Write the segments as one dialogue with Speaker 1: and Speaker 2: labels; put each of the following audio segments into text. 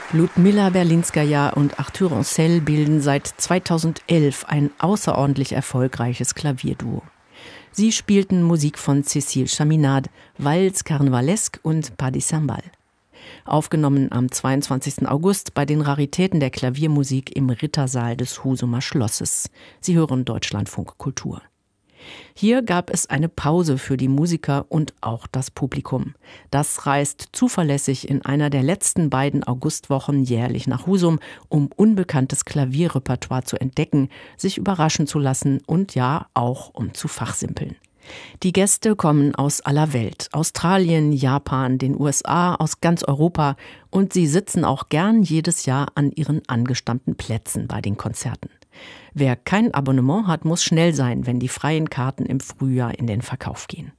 Speaker 1: Ludmila Berlinskaja und Arthur Ancel bilden seit 2011 ein außerordentlich erfolgreiches Klavierduo. Sie spielten Musik von Cécile Chaminade, Valse Carnavalesque und Pas de Cymbales. Aufgenommen am 22. August bei den Raritäten der Klaviermusik im Rittersaal des Husumer Schlosses. Sie hören Deutschlandfunk Kultur. Hier gab es eine Pause für die Musiker und auch das Publikum. Das reist zuverlässig in einer der letzten beiden Augustwochen jährlich nach Husum, um unbekanntes Klavierrepertoire zu entdecken, sich überraschen zu lassen und ja, auch um zu fachsimpeln. Die Gäste kommen aus aller Welt, Australien, Japan, den USA, aus ganz Europa und sie sitzen auch gern jedes Jahr an ihren angestammten Plätzen bei den Konzerten. Wer kein Abonnement hat, muss schnell sein, wenn die freien Karten im Frühjahr in den Verkauf gehen.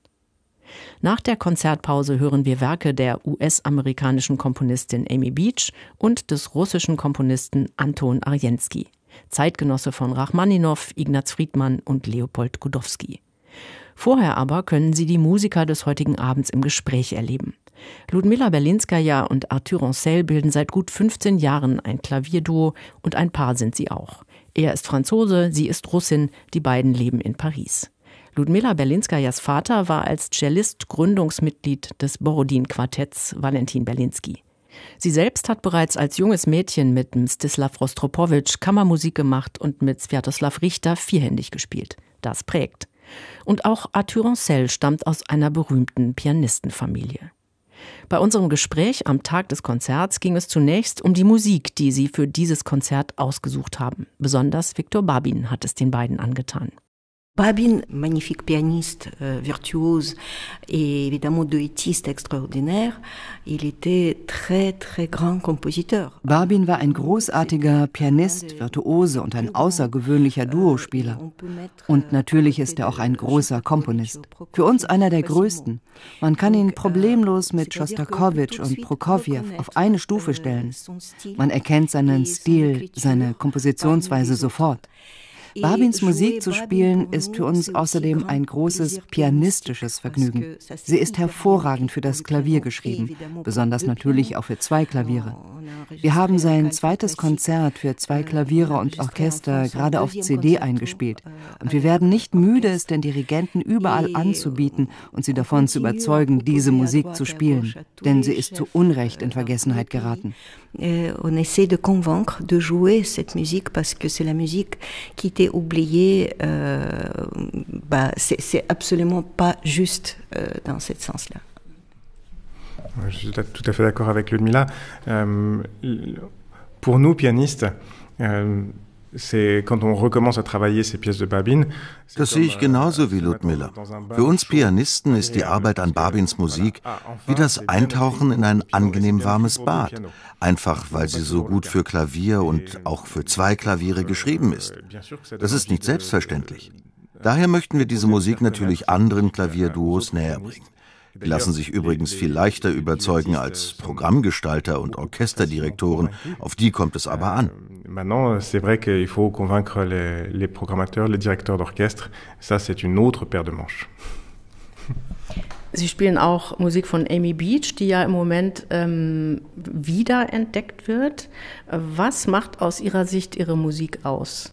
Speaker 1: Nach der Konzertpause hören wir Werke der US-amerikanischen Komponistin Amy Beach und des russischen Komponisten Anton Arjenski, Zeitgenosse von Rachmaninow, Ignaz Friedmann und Leopold Godowsky. Vorher aber können Sie die Musiker des heutigen Abends im Gespräch erleben. Ludmila Berlinskaja und Arthur Ancel bilden seit gut 15 Jahren ein Klavierduo und ein Paar sind sie auch. Er ist Franzose, sie ist Russin, die beiden leben in Paris. Ludmila Berlinskajas Vater war als Cellist Gründungsmitglied des Borodin-Quartetts Valentin Berlinski. Sie selbst hat bereits als junges Mädchen mit Mstislav Rostropowitsch Kammermusik gemacht und mit Swiatoslav Richter vierhändig gespielt. Das prägt. Und auch Arthur Ancel stammt aus einer berühmten Pianistenfamilie. Bei unserem Gespräch am Tag des Konzerts ging es zunächst um die Musik, die sie für dieses Konzert ausgesucht haben. Besonders Viktor Babin hat es den beiden angetan.
Speaker 2: Babin, magnifique pianiste, virtuose et évidemment duettiste extraordinaire, il était très grand compositeur.
Speaker 3: Babin war ein großartiger Pianist, Virtuose und ein außergewöhnlicher Duospieler. Und natürlich ist er auch ein großer Komponist. Für uns einer der größten. Man kann ihn problemlos mit Schostakowitsch und Prokofjew auf eine Stufe stellen. Man erkennt seinen Stil, seine Kompositionsweise sofort. Babins Musik zu spielen ist für uns außerdem ein großes pianistisches Vergnügen. Sie ist hervorragend für das Klavier geschrieben, besonders natürlich auch für zwei Klaviere. Wir haben sein zweites Konzert für zwei Klaviere und Orchester gerade auf CD eingespielt. Und wir werden nicht müde, es den Dirigenten überall anzubieten und sie davon zu überzeugen, diese Musik zu spielen. Denn sie ist zu Unrecht in Vergessenheit geraten.
Speaker 2: On essaie de convaincre de jouer cette musique parce que c'est la musique qui était oubliée. C'est absolument pas juste dans ce sens-là.
Speaker 4: Je suis tout à fait d'accord avec Ludmila. Pour nous, pianistes, c'est quand on recommence à travailler ces pièces de Babin.
Speaker 5: Das sehe ich genauso wie Ludmila. Für uns Pianisten ist die Arbeit an Babins Musik wie das Eintauchen in ein angenehm warmes Bad. Einfach, weil sie so gut für Klavier und auch für zwei Klaviere geschrieben ist. Das ist nicht selbstverständlich. Daher möchten wir diese Musik natürlich anderen Klavierduos näher bringen. Die lassen sich übrigens viel leichter überzeugen als Programmgestalter und Orchesterdirektoren. Auf die kommt es aber an.
Speaker 4: Maintenant, c'est vrai qu'il faut convaincre les programmateurs, les directeurs d'orchestre. Ça, c'est une autre paire de manches.
Speaker 1: Sie spielen auch Musik von Amy Beach, die ja im Moment wiederentdeckt wird. Was macht aus Ihrer Sicht Ihre Musik aus?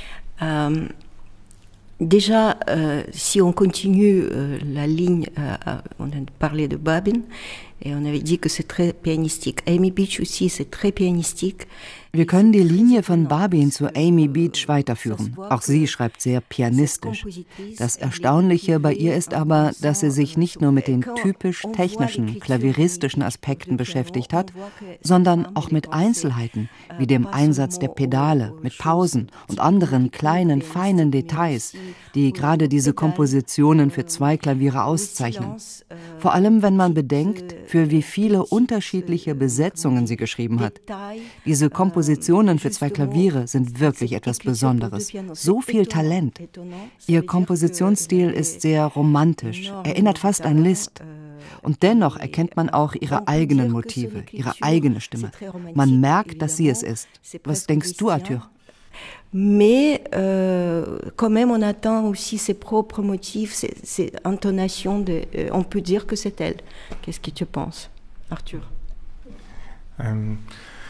Speaker 2: Déjà, si on continue la ligne, on a parlé de Babin et on avait dit que c'est très pianistique. Amy Beach aussi, c'est très pianistique.
Speaker 3: Wir können die Linie von Babin zu Amy Beach weiterführen. Auch sie schreibt sehr pianistisch. Das Erstaunliche bei ihr ist aber, dass sie sich nicht nur mit den typisch technischen, klavieristischen Aspekten beschäftigt hat, sondern auch mit Einzelheiten, wie dem Einsatz der Pedale, mit Pausen und anderen kleinen, feinen Details, die gerade diese Kompositionen für zwei Klaviere auszeichnen. Vor allem, wenn man bedenkt, für wie viele unterschiedliche Besetzungen sie geschrieben hat. Diese Kompositionen für zwei Klaviere sind wirklich etwas Besonderes. So viel Talent. Ihr Kompositionsstil ist sehr romantisch, erinnert fast an Liszt. Und dennoch erkennt man auch ihre eigenen Motive, ihre eigene Stimme. Man merkt, dass sie es ist. Was denkst du, Arthur?
Speaker 2: Mais quand même on attend aussi ses propres motifs, ses intonations, on peut dire que c'est elle. Qu'est-ce que tu penses, Arthur?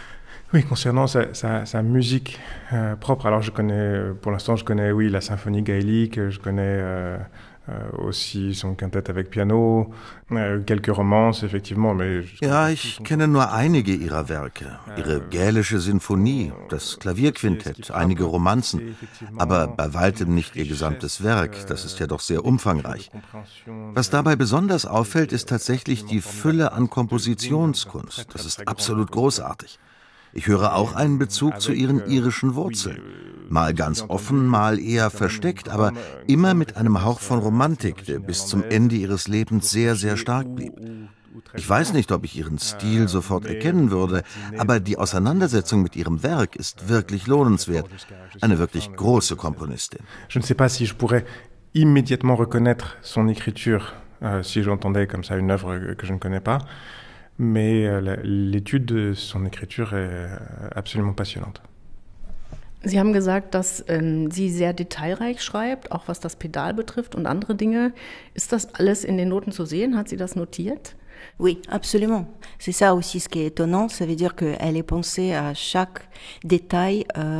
Speaker 4: Oui, concernant sa musique propre, alors pour l'instant, je connais, oui, la symphonie gaélique, je connais aussi son quintette avec Piano, quelques romances, effectivement.
Speaker 5: Ja, ich kenne nur einige ihrer Werke. Ihre gälische Sinfonie, das Klavierquintett, einige Romanzen, aber bei weitem nicht ihr gesamtes Werk, das ist ja doch sehr umfangreich. Was dabei besonders auffällt, ist tatsächlich die Fülle an Kompositionskunst. Das ist absolut großartig. Ich höre auch einen Bezug zu ihren irischen Wurzeln. Mal ganz offen, mal eher versteckt, aber immer mit einem Hauch von Romantik, der bis zum Ende ihres Lebens sehr, sehr stark blieb. Ich weiß nicht, ob ich ihren Stil sofort erkennen würde, aber die Auseinandersetzung mit ihrem Werk ist wirklich lohnenswert. Eine wirklich große Komponistin.
Speaker 4: Je ne sais pas si je pourrais immédiatement reconnaître son écriture, si j'entendais comme ça une œuvre que je ne connais pas. Mais l'étude de son écriture est absolument passionnante.
Speaker 1: Sie haben gesagt, dass sie sehr detailreich schreibt, auch was das Pedal betrifft und andere Dinge. Ist das alles in den Noten zu sehen? Hat sie das notiert?
Speaker 2: Oui, absolument. C'est ça aussi ce qui est étonnant. Ça veut dire qu'elle est pensée à chaque détail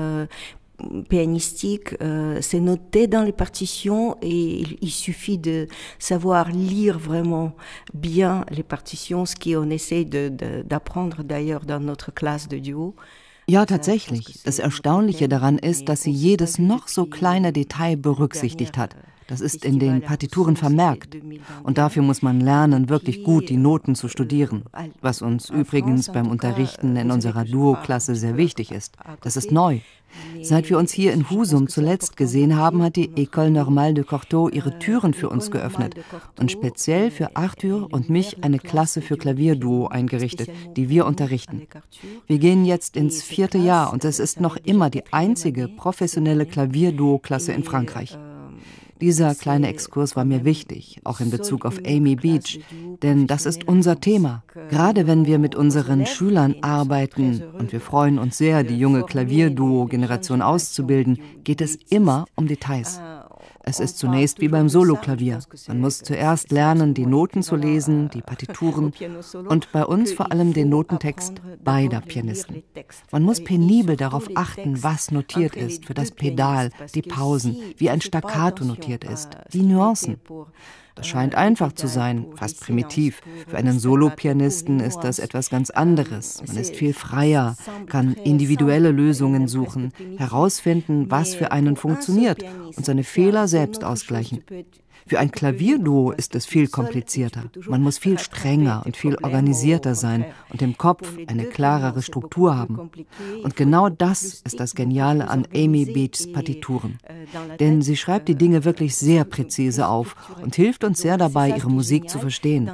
Speaker 2: pianistique, c'est noté dans les partitions et il suffit de savoir lire vraiment bien les partitions, ce qu'on essaie d'apprendre d'ailleurs dans notre classe de duo.
Speaker 3: Ja, tatsächlich. Das Erstaunliche daran ist, dass sie jedes noch so kleine Detail berücksichtigt hat. Das ist in den Partituren vermerkt. Und dafür muss man lernen, wirklich gut die Noten zu studieren. Was uns übrigens beim Unterrichten in unserer Duo-Klasse sehr wichtig ist. Das ist neu. Seit wir uns hier in Husum zuletzt gesehen haben, hat die École Normale de Cortot ihre Türen für uns geöffnet und speziell für Arthur und mich eine Klasse für Klavierduo eingerichtet, die wir unterrichten. Wir gehen jetzt ins 4. Jahr und es ist noch immer die einzige professionelle Klavierduo-Klasse in Frankreich. Dieser kleine Exkurs war mir wichtig, auch in Bezug auf Amy Beach, denn das ist unser Thema. Gerade wenn wir mit unseren Schülern arbeiten, und wir freuen uns sehr, die junge Klavierduo-Generation auszubilden, geht es immer um Details. Es ist zunächst wie beim Soloklavier. Man muss zuerst lernen, die Noten zu lesen, die Partituren und bei uns vor allem den Notentext beider Pianisten. Man muss penibel darauf achten, was notiert ist, für das Pedal, die Pausen, wie ein Staccato notiert ist, die Nuancen. Das scheint einfach zu sein, fast primitiv. Für einen Solopianisten ist das etwas ganz anderes. Man ist viel freier, kann individuelle Lösungen suchen, herausfinden, was für einen funktioniert und seine Fehler selbst ausgleichen. Für ein Klavierduo ist es viel komplizierter. Man muss viel strenger und viel organisierter sein und im Kopf eine klarere Struktur haben. Und genau das ist das Geniale an Amy Beachs Partituren. Denn sie schreibt die Dinge wirklich sehr präzise auf und hilft uns sehr dabei, ihre Musik zu verstehen.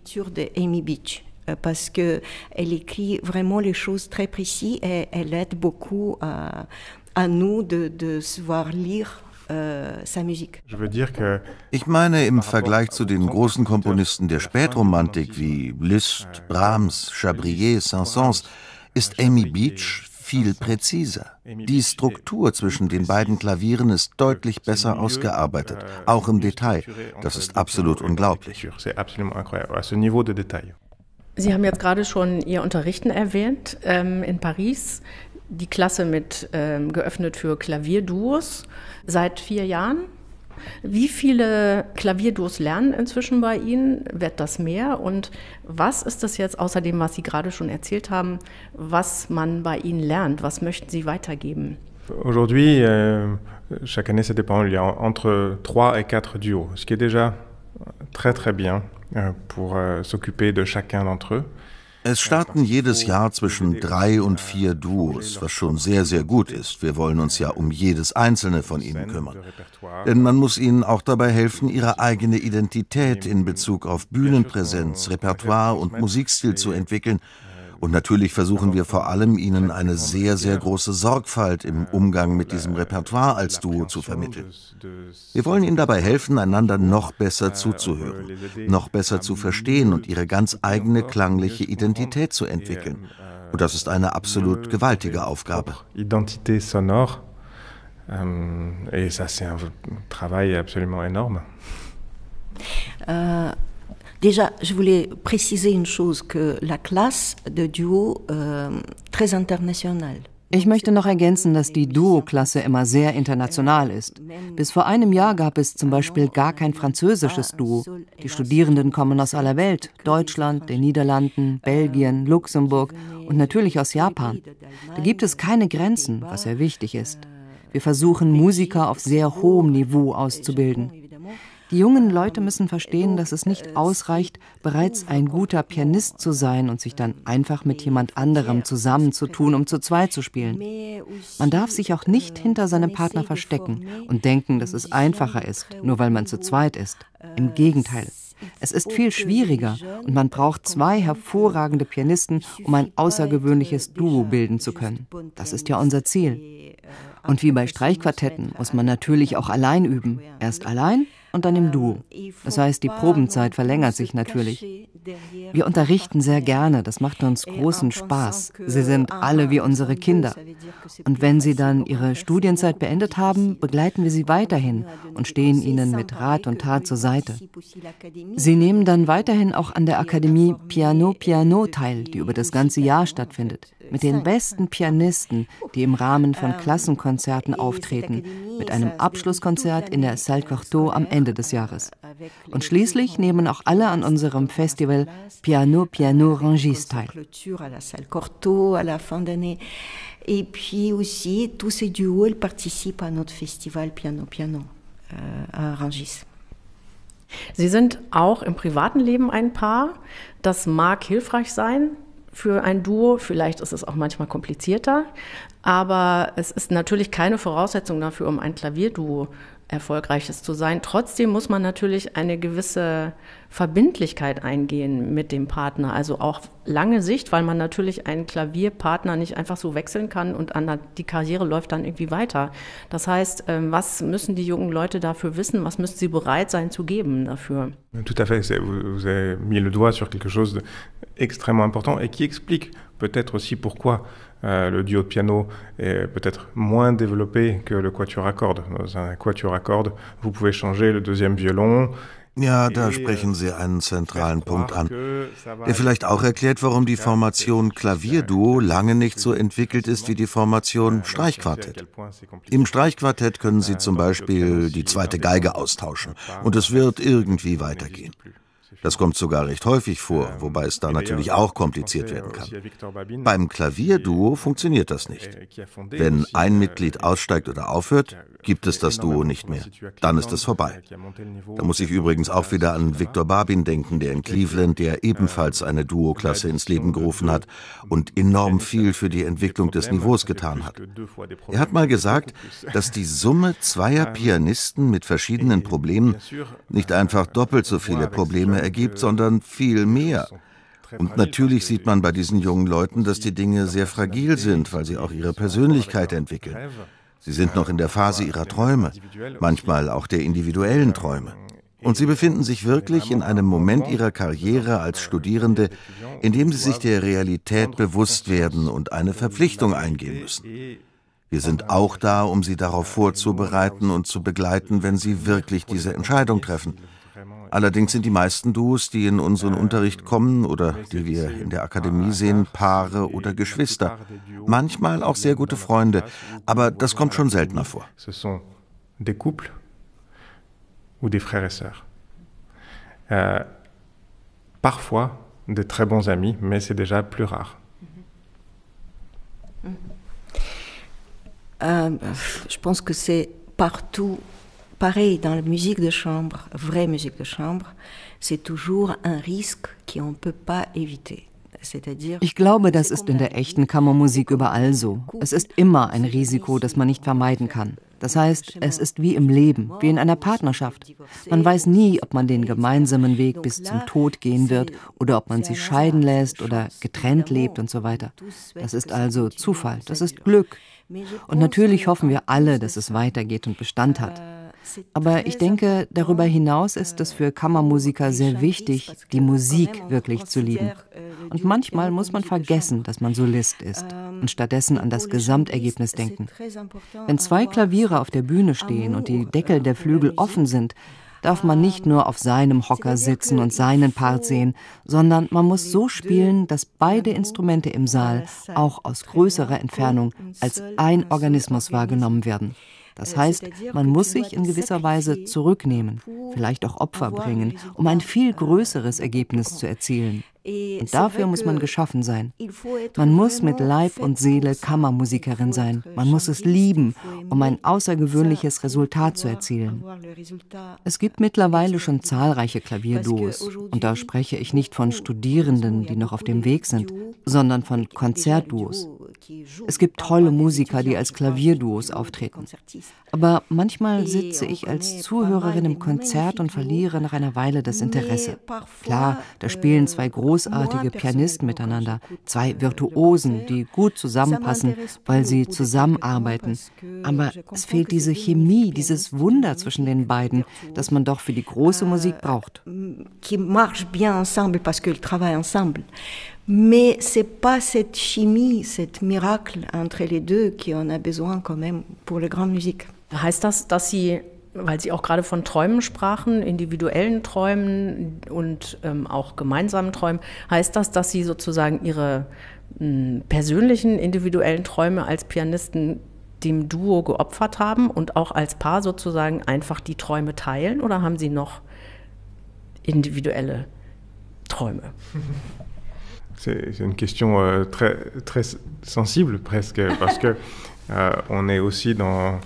Speaker 2: Parce qu'elle écrit vraiment les choses très précises et elle aide beaucoup à nous de savoir lire sa musique.
Speaker 5: Ich meine, im Vergleich zu den großen Komponisten der Spätromantik wie Liszt, Brahms, Chabrier, Saint-Saëns ist Amy Beach viel präziser. Die Struktur zwischen den beiden Klavieren ist deutlich besser ausgearbeitet, auch im Detail. Das ist absolut unglaublich.
Speaker 1: Sie haben jetzt gerade schon Ihr Unterrichten erwähnt in Paris. Die Klasse mit geöffnet für Klavierduos seit 4 Jahren. Wie viele Klavierduos lernen inzwischen bei Ihnen? Wird das mehr? Und was ist das jetzt, außer dem, was Sie gerade schon erzählt haben, was man bei Ihnen lernt? Was möchten Sie weitergeben?
Speaker 4: Aujourd'hui, chaque année, ça dépend. Il y a entre 3 et 4 duos, ce qui est déjà très très bien pour s'occuper de chacun d'entre eux.
Speaker 5: Es starten jedes Jahr zwischen 3 und 4 Duos, was schon sehr, sehr gut ist. Wir wollen uns ja um jedes einzelne von ihnen kümmern. Denn man muss ihnen auch dabei helfen, ihre eigene Identität in Bezug auf Bühnenpräsenz, Repertoire und Musikstil zu entwickeln. Und natürlich versuchen wir vor allem, ihnen eine sehr, sehr große Sorgfalt im Umgang mit diesem Repertoire als Duo zu vermitteln. Wir wollen ihnen dabei helfen, einander noch besser zuzuhören, noch besser zu verstehen und ihre ganz eigene klangliche Identität zu entwickeln. Und das ist eine absolut gewaltige Aufgabe.
Speaker 4: Identité sonore, et ça c'est un travail absolument énorme.
Speaker 2: Déjà, je voulais préciser une chose, que la classe de duo très international.
Speaker 3: Ich möchte noch ergänzen, dass die Duo-Klasse immer sehr international ist. Bis vor einem Jahr gab es zum Beispiel gar kein französisches Duo. Die Studierenden kommen aus aller Welt, Deutschland, den Niederlanden, Belgien, Luxemburg und natürlich aus Japan. Da gibt es keine Grenzen, was sehr wichtig ist. Wir versuchen, Musiker auf sehr hohem Niveau auszubilden. Die jungen Leute müssen verstehen, dass es nicht ausreicht, bereits ein guter Pianist zu sein und sich dann einfach mit jemand anderem zusammenzutun, um zu zweit zu spielen. Man darf sich auch nicht hinter seinem Partner verstecken und denken, dass es einfacher ist, nur weil man zu zweit ist. Im Gegenteil. Es ist viel schwieriger und man braucht 2 hervorragende Pianisten, um ein außergewöhnliches Duo bilden zu können. Das ist ja unser Ziel. Und wie bei Streichquartetten muss man natürlich auch allein üben. Erst allein und dann im Duo. Das heißt, die Probenzeit verlängert sich natürlich. Wir unterrichten sehr gerne, das macht uns großen Spaß. Sie sind alle wie unsere Kinder. Und wenn sie dann ihre Studienzeit beendet haben, begleiten wir sie weiterhin und stehen ihnen mit Rat und Tat zur Seite. Sie nehmen dann weiterhin auch an der Akademie Piano Piano teil, die über das ganze Jahr stattfindet. Mit den besten Pianisten, die im Rahmen von Klassenkonzerten auftreten, mit einem Abschlusskonzert in der Salle Cortot am Ende des Jahres. Und schließlich nehmen auch alle an unserem Festival Piano Piano Rangis teil.
Speaker 2: Et puis aussi, tous ces duos participent à notre festival Piano Piano à Rangis.
Speaker 1: Sie sind auch im privaten Leben ein Paar. Das mag hilfreich sein für ein Duo. Vielleicht ist es auch manchmal komplizierter. Aber es ist natürlich keine Voraussetzung dafür, um ein Klavierduo erfolgreiches zu sein. Trotzdem muss man natürlich eine gewisse Verbindlichkeit eingehen mit dem Partner, also auch lange Sicht, weil man natürlich einen Klavierpartner nicht einfach so wechseln kann und die Karriere läuft dann irgendwie weiter. Das heißt, was müssen die jungen Leute dafür wissen, was müssen sie bereit sein zu geben dafür?
Speaker 4: Tout à fait, vous avez mis le doigt sur quelque chose d'extrêmement important et qui explique peut-être aussi pourquoi le duo de piano est peut-être moins développé que le quatuor à cordes. Dans un quatuor à cordes, vous pouvez changer le deuxième violon.
Speaker 5: Ja, da sprechen Sie einen zentralen Punkt an, der vielleicht auch erklärt, warum die Formation Klavierduo lange nicht so entwickelt ist wie die Formation Streichquartett. Im Streichquartett können Sie zum Beispiel die zweite Geige austauschen und es wird irgendwie weitergehen. Das kommt sogar recht häufig vor, wobei es da natürlich auch kompliziert werden kann. Beim Klavierduo funktioniert das nicht. Wenn ein Mitglied aussteigt oder aufhört, gibt es das Duo nicht mehr. Dann ist es vorbei. Da muss ich übrigens auch wieder an Victor Babin denken, der in Cleveland, der ebenfalls eine Duo-Klasse ins Leben gerufen hat und enorm viel für die Entwicklung des Niveaus getan hat. Er hat mal gesagt, dass die Summe zweier Pianisten mit verschiedenen Problemen nicht einfach doppelt so viele Probleme ergibt, sondern viel mehr. Und natürlich sieht man bei diesen jungen Leuten, dass die Dinge sehr fragil sind, weil sie auch ihre Persönlichkeit entwickeln. Sie sind noch in der Phase ihrer Träume, manchmal auch der individuellen Träume. Und sie befinden sich wirklich in einem Moment ihrer Karriere als Studierende, in dem sie sich der Realität bewusst werden und eine Verpflichtung eingehen müssen. Wir sind auch da, um sie darauf vorzubereiten und zu begleiten, wenn sie wirklich diese Entscheidung treffen. Allerdings sind die meisten Duos, die in unseren Unterricht kommen oder die wir in der Akademie sehen, Paare oder Geschwister. Manchmal auch sehr gute Freunde, aber das kommt schon seltener vor.
Speaker 4: Ce sont des couples ou des frères et sœurs. Parfois de très bons amis, mais c'est déjà plus rare.
Speaker 2: Je pense que c'est partout pareil dans la musique de chambre, vraie musique de chambre, c'est toujours un risque qu'on ne peut pas éviter.
Speaker 3: Ich glaube, das ist in der echten Kammermusik überall so. Es ist immer ein Risiko, das man nicht vermeiden kann. Das heißt, es ist wie im Leben, wie in einer Partnerschaft. Man weiß nie, ob man den gemeinsamen Weg bis zum Tod gehen wird oder ob man sich scheiden lässt oder getrennt lebt und so weiter. Das ist also Zufall, das ist Glück. Und natürlich hoffen wir alle, dass es weitergeht und Bestand hat. Aber ich denke, darüber hinaus ist es für Kammermusiker sehr wichtig, die Musik wirklich zu lieben. Und manchmal muss man vergessen, dass man Solist ist und stattdessen an das Gesamtergebnis denken. Wenn zwei Klaviere auf der Bühne stehen und die Deckel der Flügel offen sind, darf man nicht nur auf seinem Hocker sitzen und seinen Part sehen, sondern man muss so spielen, dass beide Instrumente im Saal auch aus größerer Entfernung als ein Organismus wahrgenommen werden. Das heißt, man muss sich in gewisser Weise zurücknehmen, vielleicht auch Opfer bringen, um ein viel größeres Ergebnis zu erzielen. Und dafür muss man geschaffen sein. Man muss mit Leib und Seele Kammermusikerin sein. Man muss es lieben, um ein außergewöhnliches Resultat zu erzielen. Es gibt mittlerweile schon zahlreiche Klavierduos. Und da spreche ich nicht von Studierenden, die noch auf dem Weg sind, sondern von Konzertduos. Es gibt tolle Musiker, die als Klavierduos auftreten. Aber manchmal sitze ich als Zuhörerin im Konzert und verliere nach einer Weile das Interesse. Klar, da spielen zwei großartige Pianisten miteinander, zwei Virtuosen, die gut zusammenpassen, weil sie zusammenarbeiten. Aber es fehlt diese Chemie, dieses Wunder zwischen den beiden, das man doch für die große Musik braucht.
Speaker 2: Qui marche bien ensemble parce qu'ils travaillent ensemble. Mais c'est pas cette chimie, cet miracle entre les deux qu'on a besoin quand même pour la grande musique.
Speaker 1: Heißt das, dass Sie, weil Sie auch gerade von Träumen sprachen, individuellen Träumen und auch gemeinsamen Träumen, heißt das, dass Sie sozusagen Ihre persönlichen individuellen Träume als Pianisten dem Duo geopfert haben und auch als Paar sozusagen einfach die Träume teilen, oder haben Sie noch individuelle Träume?
Speaker 4: C'est une question très sensible presque, parce que on est aussi dans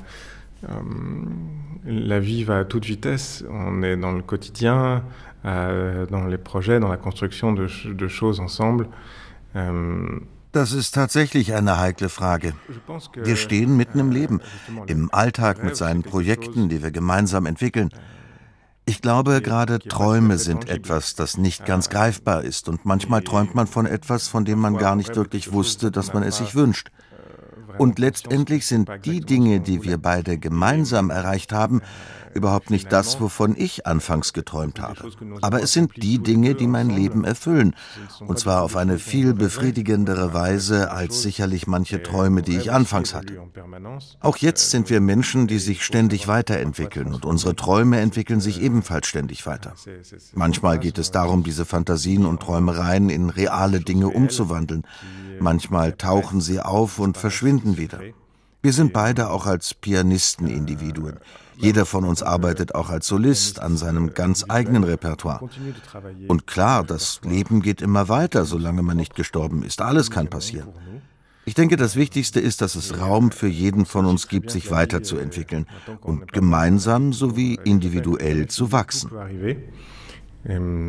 Speaker 4: la vie va à toute vitesse, on est dans le quotidien, dans les projets, dans la construction de choses ensemble.
Speaker 5: Das ist tatsächlich eine heikle Frage. Wir stehen mitten im Leben, im Alltag mit seinen Projekten, die wir gemeinsam entwickeln. Ich glaube, gerade Träume sind etwas, das nicht ganz greifbar ist, und manchmal träumt man von etwas, von dem man gar nicht wirklich wusste, dass man es sich wünscht. Und letztendlich sind die Dinge, die wir beide gemeinsam erreicht haben, überhaupt nicht das, wovon ich anfangs geträumt habe. Aber es sind die Dinge, die mein Leben erfüllen. Und zwar auf eine viel befriedigendere Weise als sicherlich manche Träume, die ich anfangs hatte. Auch jetzt sind wir Menschen, die sich ständig weiterentwickeln. Und unsere Träume entwickeln sich ebenfalls ständig weiter. Manchmal geht es darum, diese Fantasien und Träumereien in reale Dinge umzuwandeln. Manchmal tauchen sie auf und verschwinden wieder. Wir sind beide auch als Pianisten Individuen. Jeder von uns arbeitet auch als Solist an seinem ganz eigenen Repertoire. Und klar, das Leben geht immer weiter, solange man nicht gestorben ist. Alles kann passieren. Ich denke, das Wichtigste ist, dass es Raum für jeden von uns gibt, sich weiterzuentwickeln und gemeinsam sowie individuell zu wachsen.